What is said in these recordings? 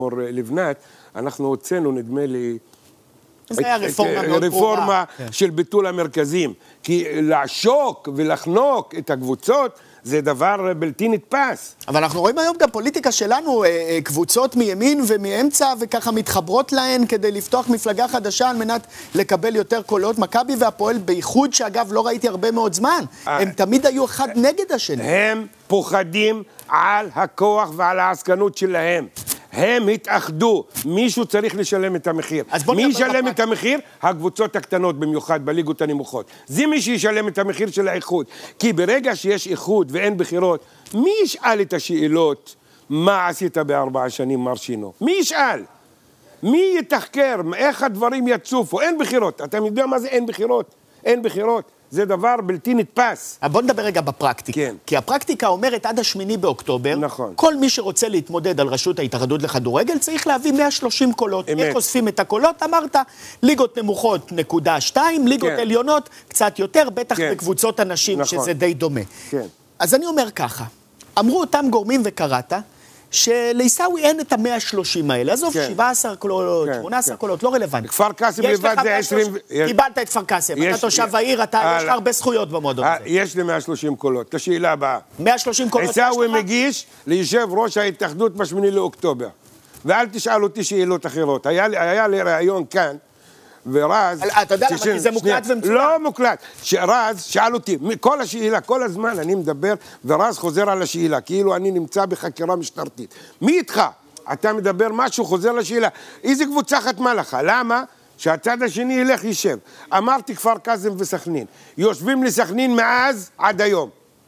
לבנת, אנחנו הוצאנו, נדמה לי, זה היה רפורמה של ביטול המרכזים. כי לעשוק ולחנוק את הקבוצות זה דבר בלתי נתפס. אבל אנחנו רואים היום גם פוליטיקה שלנו, קבוצות מימין ומאמצע, וככה מתחברות להן כדי לפתוח מפלגה חדשה על מנת לקבל יותר קולות. מכבי והפועל בייחוד, שאגב לא ראיתי הרבה מאוד זמן, הם תמיד היו אחד נגד השני. הם פוחדים על הכוח ועל העסקנות שלהם. הם התאחדו, מישהו צריך לשלם את המחיר. מי ישלם את המחיר? הקבוצות הקטנות במיוחד, בליגות הנמוכות. זה מי שישלם את המחיר של האיחוד. כי ברגע שיש איחוד ואין בחירות, מי ישאל את השאלות, מה עשית ב4 שנים, מר שינו? מי ישאל? מי יתחקר? איך הדברים יצופו? אין בחירות. אתה יודע מה זה אין בחירות? אין בחירות. זה דבר בלתי נתפס. בוא נדבר רגע בפרקטיקה. כן. כי הפרקטיקה אומרת עד 8 באוקטובר, נכון. כל מי שרוצה להתמודד על ראשות ההתאחדות לכדורגל צריך להביא 130 קולות. אמת. איך אוספים את הקולות? אמרת, ליגות נמוכות 0.2, ליגות כן. עליונות קצת יותר, בטח כן. בקבוצות אנשים נכון. שזה די דומה. כן. אז אני אומר ככה, אמרו אותם גורמים וקראת, שלעיסאווי אין את ה-130 האלה. עזוב, כן. 17 קולות, כן, 18 כן. קולות, לא רלוונטי. כפר קאסם לבד זה 20... קיבלת את כפר קאסם, אתה תושב העיר, יש לך הרבה זכויות במועדון הזה. יש לי 130 קולות. השאלה הבאה. 130 קולות יש לך? עיסאווי מגיש ליושב ראש ההתאחדות ב8 לאוקטובר. ואל תשאל אותי שאלות אחרות. היה לי רעיון כאן, ורז... אתה יודע למה? כי זה מוקלט ומצולם. לא מוקלט. רז שאל אותי, כל השאלה, כל הזמן אני מדבר, ורז חוזר על השאלה, כאילו אני נמצא בחקירה משטרתית. מי איתך? אתה מדבר משהו, חוזר לשאלה. איזה קבוצה חתמה לך? למה? שהצד השני ילך יישב. אמרתי כפר קאסם וסכנין. יושבים לסכנין מאז עד היום.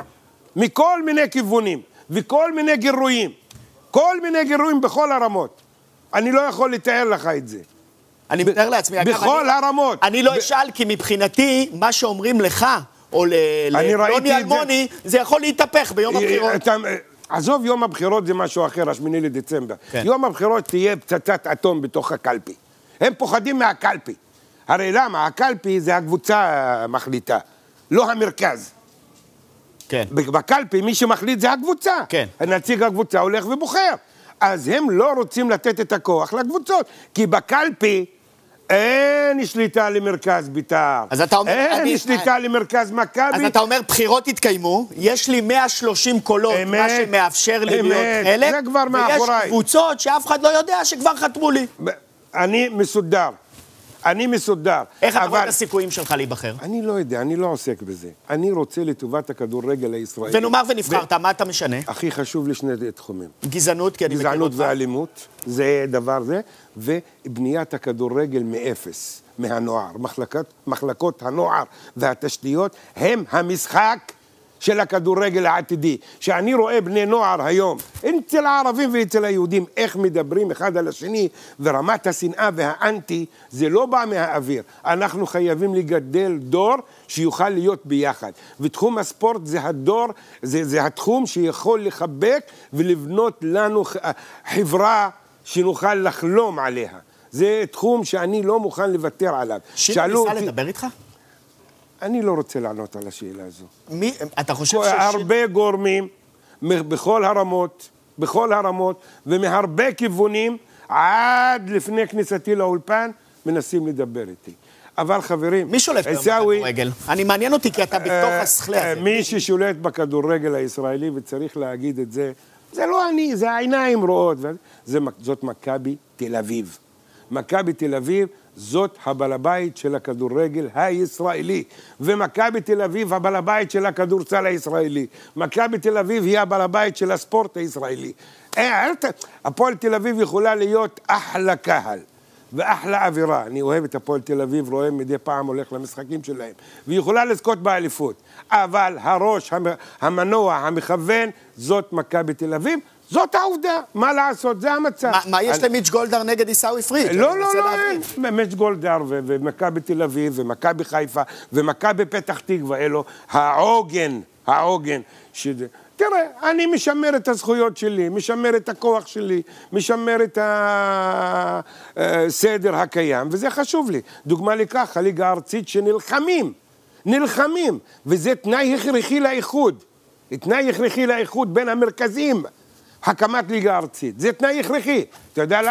מכל מיני כיוונים, וכל מיני גירויים. כל מיני גירויים בכל הרמות. אני לא יכול לתאר לך את זה. אני מתאר לעצמי. בכל הרמות. אני לא אשאל, כי מבחינתי, מה שאומרים לך, או ללוני אלמוני, זה יכול להתהפך ביום הבחירות. עזוב, יום הבחירות זה משהו אחר, 8 לדצמבר. יום הבחירות תהיה פצצת אטום בתוך הקלפי. הם פוחדים מהקלפי. הרי למה? הקלפי זה הקבוצה מחליטה, לא המרכז. כן. בקלפי מי שמחליט זה הקבוצה. כן. הנציג הקבוצה הולך ובוחר. אז הם לא רוצים לתת את הכוח לקבוצות, כי בקלפי אין שליטה למרכז בית"ר. אין שליטה למרכז מכבי. אז אתה אומר, בחירות התקיימו, יש לי 130 קולות, מה שמאפשר לי להיות חלק, זה כבר מאחוריי. ויש קבוצות שאף אחד לא יודע שכבר חתמו לי. אני מסודר. אני מסודר. איך אתה רואה את הסיכויים שלך להיבחר? אני לא יודע, אני לא עוסק בזה. אני רוצה לטובת הכדורגל הישראלי. ונאמר ונבחרת, מה אתה משנה? הכי חשוב לי 2 תחומים. גזענות, כי אני מכיר אותך. גזענות ואלימות, זה דבר זה, ובניית הכדורגל מאפס, מהנוער. מחלקות הנוער והתשתיות הם המשחק של הכדורגל העתידי. שאני רואה בני נוער היום, אצל הערבים ואצל היהודים, איך מדברים אחד על השני, ורמת השנאה והאנטי, זה לא בא מהאוויר. אנחנו חייבים לגדל דור שיוכל להיות ביחד. ותחום הספורט זה הדור, זה התחום שיכול לחבק ולבנות לנו חברה שנוכל לחלום עליה. זה תחום שאני לא מוכן לוותר עליו. שינו ניסה לדבר איתך? אני לא רוצה לענות על השאלה הזו. אתה חושב הרבה גורמים, בכל הרמות, ומהרבה כיוונים, עד לפני כניסתי לאולפן, מנסים לדבר איתי. אבל חברים, מי שולט בכדורגל? אני מעניין אותי, כי אתה בתוך השכלי הזה. מי ששולט בכדורגל הישראלי, וצריך להגיד את זה, זה לא אני, זה העיניים רואות. זאת מכבי תל אביב. מכבי תל אביב, זאת הבעל הבית של הכדורגל הישראלי, ומכבי תל אביב הבעל הבית של הכדורסל הישראלי. מכבי תל אביב היא הבעל הבית של הספורט הישראלי. הפועל תל אביב יכולה להיות אחלה קהל ואחלה אווירה. אני אוהב את הפועל תל אביב, רואה מדי פעם הולך למשחקים שלהם, ויכולה לזכות באליפות. אבל הראש, המנוע, המכוון, זאת מכבי תל אביב. זאת העובדה, מה לעשות, זה המצב. מה יש למיץ' גולדהר נגד עיסאווי פריג'? לא, אין. מיץ' גולדהר ומכבי תל אביב ומכבי חיפה ומכבי פתח תקווה, אלו העוגן. תראה, אני משמר את הזכויות שלי, משמר את הכוח שלי, משמר את הסדר הקיים, וזה חשוב לי. דוגמה לכך, הליגה הארצית שנלחמים, וזה תנאי הכרחי לאיחוד. תנאי הכרחי לאיחוד בין המרכזים. הקמת ליגה ארצית. זה תנאי הכרחי. אתה יודע